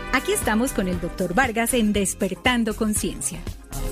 Aquí estamos con el Dr. Vargas en Despertando Conciencia.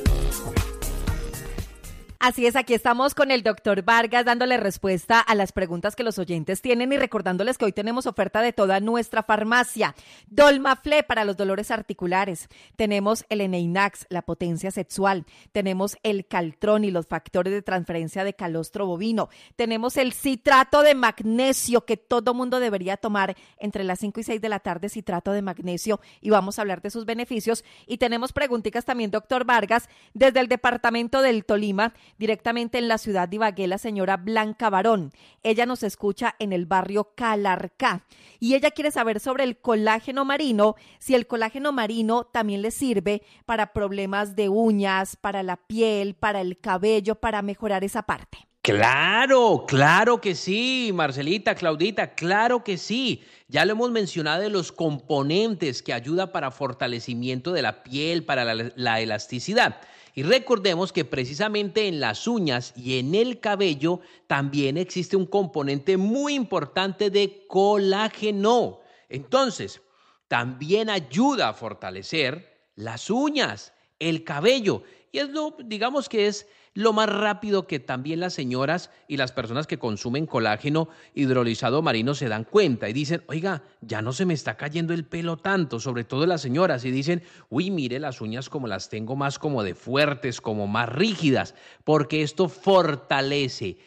Así es, aquí estamos con el doctor Vargas dándole respuesta a las preguntas que los oyentes tienen y recordándoles que hoy tenemos oferta de toda nuestra farmacia. Dolmaflé para los dolores articulares. Tenemos el Eneinax, la potencia sexual. Tenemos el Caltrón y los factores de transferencia de calostro bovino. Tenemos el citrato de magnesio que todo mundo debería tomar entre las 5 y 6 de la tarde, citrato de magnesio, y vamos a hablar de sus beneficios. Y tenemos preguntitas también, doctor Vargas, desde el departamento del Tolima, directamente en la ciudad de Ibagué, la señora Blanca Barón. Ella nos escucha en el barrio Calarcá y ella quiere saber sobre el colágeno marino, si el colágeno marino también le sirve para problemas de uñas, para la piel, para el cabello, para mejorar esa parte. Claro que sí, Marcelita, Claudita, claro que sí. Ya lo hemos mencionado de los componentes que ayuda para fortalecimiento de la piel, para la elasticidad. Y recordemos que precisamente en las uñas y en el cabello también existe un componente muy importante de colágeno. Entonces, también ayuda a fortalecer las uñas, el cabello. Y digamos que es lo más rápido que también las señoras y las personas que consumen colágeno hidrolizado marino se dan cuenta y dicen, oiga, ya no se me está cayendo el pelo tanto, sobre todo las señoras, y dicen, uy, mire las uñas como las tengo más como de fuertes, como más rígidas, porque esto fortalece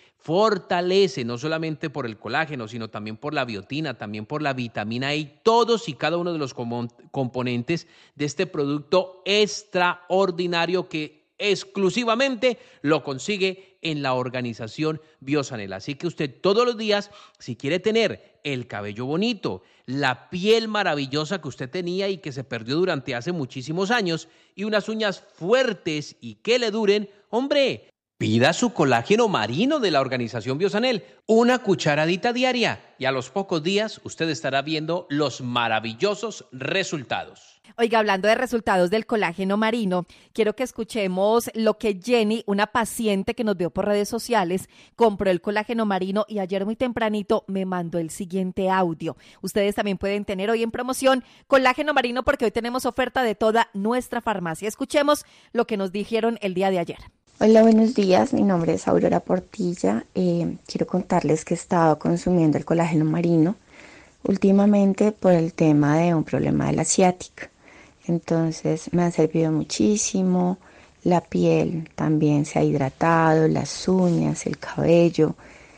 no solamente por el colágeno, sino también por la biotina, también por la vitamina E, todos y cada uno de los componentes de este producto extraordinario que exclusivamente lo consigue en la organización Biosanel. Así que usted todos los días, si quiere tener el cabello bonito, la piel maravillosa que usted tenía y que se perdió durante hace muchísimos años, y unas uñas fuertes y que le duren, hombre, pida su colágeno marino de la organización Biosanel, una cucharadita diaria, y a los pocos días usted estará viendo los maravillosos resultados. Oiga, hablando de resultados del colágeno marino, quiero que escuchemos lo que Jenny, una paciente que nos vio por redes sociales, compró el colágeno marino y ayer muy tempranito me mandó el siguiente audio. Ustedes también pueden tener hoy en promoción colágeno marino porque hoy tenemos oferta de toda nuestra farmacia. Escuchemos lo que nos dijeron el día de ayer. Hola, buenos días. Mi nombre es Aurora Portilla. Quiero contarles que he estado consumiendo el colágeno marino últimamente por el tema de un problema de la ciática. Entonces me ha servido muchísimo. La piel también se ha hidratado, las uñas, el cabello.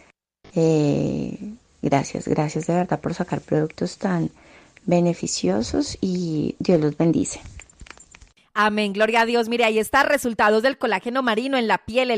Gracias de verdad por sacar productos tan beneficiosos y Dios los bendice. Amén, gloria a Dios. Mire, ahí está, resultados del colágeno marino en la piel,